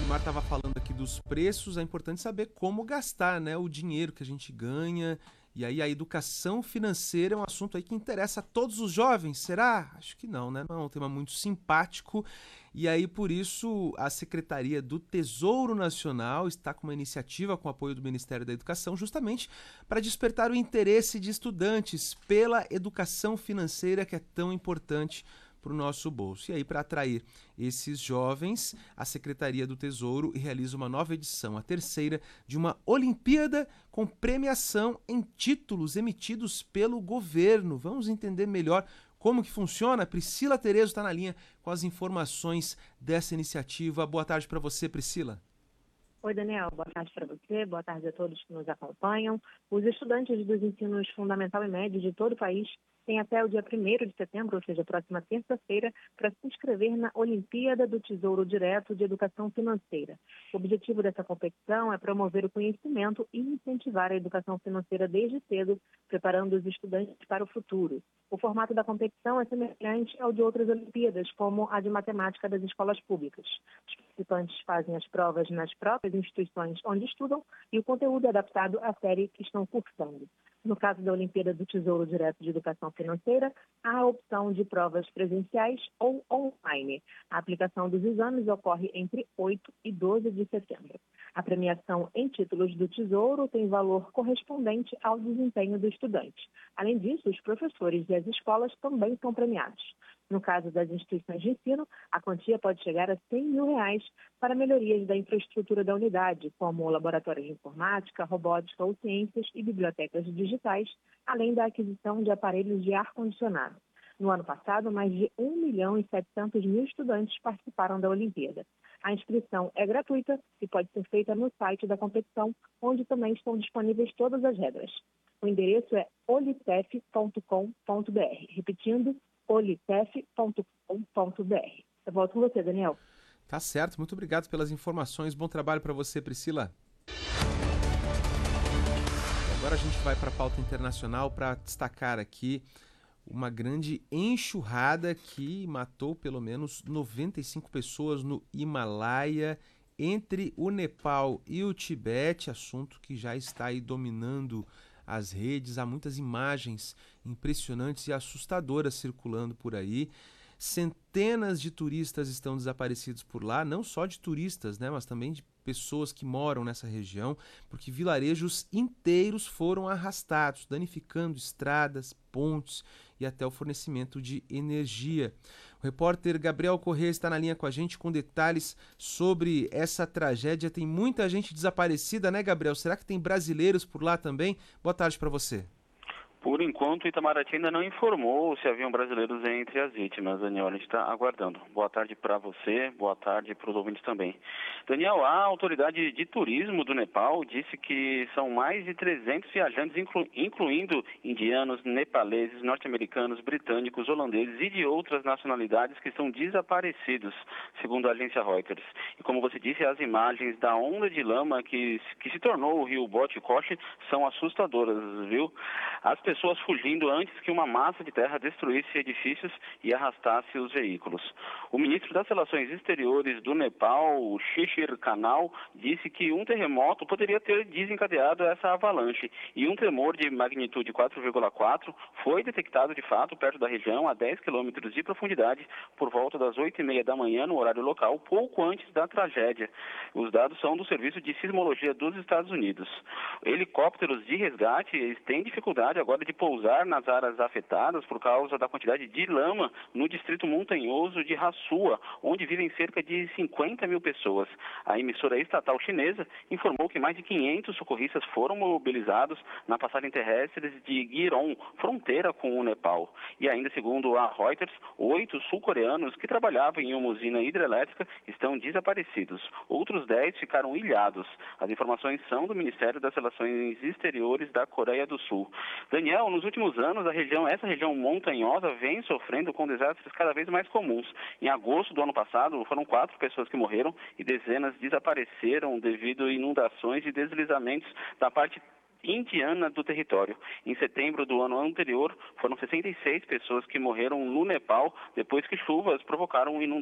Edmar estava falando aqui dos preços, é importante saber como gastar, né, o dinheiro que a gente ganha. E aí a educação financeira é um assunto aí que interessa a todos os jovens, será? Acho que não, né? Não é um tema muito simpático. E aí, por isso, a Secretaria do Tesouro Nacional está com uma iniciativa com apoio do Ministério da Educação, justamente para despertar o interesse de estudantes pela educação financeira que é tão importante para o nosso bolso. E aí, para atrair esses jovens, a Secretaria do Tesouro realiza uma nova edição, a terceira, de uma Olimpíada com premiação em títulos emitidos pelo governo. Vamos entender melhor como que funciona? Priscila Terezo está na linha com as informações dessa iniciativa. Boa tarde para você, Priscila. Oi, Daniel. Boa tarde para você, boa tarde a todos que nos acompanham. Os estudantes dos ensinos fundamental e médio de todo o país têm até o dia 1º de setembro, ou seja, próxima terça-feira, para se inscrever na Olimpíada do Tesouro Direto de Educação Financeira. O objetivo dessa competição é promover o conhecimento e incentivar a educação financeira desde cedo, preparando os estudantes para o futuro. O formato da competição é semelhante ao de outras Olimpíadas, como a de matemática das escolas públicas. Os participantes fazem as provas nas próprias instituições onde estudam e o conteúdo é adaptado à série que estão cursando. No caso da Olimpíada do Tesouro Direto de Educação Financeira, há a opção de provas presenciais ou online. A aplicação dos exames ocorre entre 8 e 12 de setembro. A premiação em títulos do Tesouro tem valor correspondente ao desempenho do estudante. Além disso, os professores e as escolas também são premiados. No caso das instituições de ensino, a quantia pode chegar a R$100 mil para melhorias da infraestrutura da unidade, como laboratórios de informática, robótica ou ciências e bibliotecas digitais, além da aquisição de aparelhos de ar-condicionado. No ano passado, mais de 1.700.000 estudantes participaram da Olimpíada. A inscrição é gratuita e pode ser feita no site da competição, onde também estão disponíveis todas as regras. O endereço é olitef.com.br. Repetindo, olitef.com.br. Eu volto com você, Daniel. Tá certo, muito obrigado pelas informações. Bom trabalho para você, Priscila. Agora a gente vai para a pauta internacional para destacar aqui uma grande enxurrada que matou pelo menos 95 pessoas no Himalaia, entre o Nepal e o Tibete, assunto que já está aí dominando as redes. Há muitas imagens impressionantes e assustadoras circulando por aí. Centenas de turistas estão desaparecidos por lá, não só de turistas, né, mas também de pessoas que moram nessa região, porque vilarejos inteiros foram arrastados, danificando estradas, pontes e até o fornecimento de energia. O repórter Gabriel Corrêa está na linha com a gente com detalhes sobre essa tragédia. Tem muita gente desaparecida, né, Gabriel? Será que tem brasileiros por lá também? Boa tarde para você. Por enquanto, Itamaraty ainda não informou se haviam brasileiros entre as vítimas, Daniel. A gente está aguardando. Boa tarde para você, boa tarde para os ouvintes também. Daniel, a autoridade de turismo do Nepal disse que são mais de 300 viajantes, incluindo indianos, nepaleses, norte-americanos, britânicos, holandeses e de outras nacionalidades que estão desaparecidos, segundo a agência Reuters. E como você disse, as imagens da onda de lama que se tornou o rio Botikoshi são assustadoras, viu? As pessoas fugindo antes que uma massa de terra destruísse edifícios e arrastasse os veículos. O ministro das Relações Exteriores do Nepal, Shishir Kanal, disse que um terremoto poderia ter desencadeado essa avalanche e um tremor de magnitude 4,4 foi detectado de fato perto da região, a 10 quilômetros de profundidade, por volta das 8h30 da manhã no horário local, pouco antes da tragédia. Os dados são do Serviço de Sismologia dos Estados Unidos. Helicópteros de resgate têm dificuldade agora de pousar nas áreas afetadas por causa da quantidade de lama no distrito montanhoso de Hassua, onde vivem cerca de 50 mil pessoas. A emissora estatal chinesa informou que mais de 500 socorristas foram mobilizados na passagem terrestre de Giron, fronteira com o Nepal. E ainda segundo a Reuters, 8 sul-coreanos que trabalhavam em uma usina hidrelétrica estão desaparecidos. Outros 10 ficaram ilhados. As informações são do Ministério das Relações Exteriores da Coreia do Sul. Daniel, nos últimos anos, essa região montanhosa vem sofrendo com desastres cada vez mais comuns. Em agosto do ano passado, foram 4 pessoas que morreram e dezenas desapareceram devido a inundações e deslizamentos da parte indiana do território. Em setembro do ano anterior, foram 66 pessoas que morreram no Nepal depois que chuvas provocaram inundações.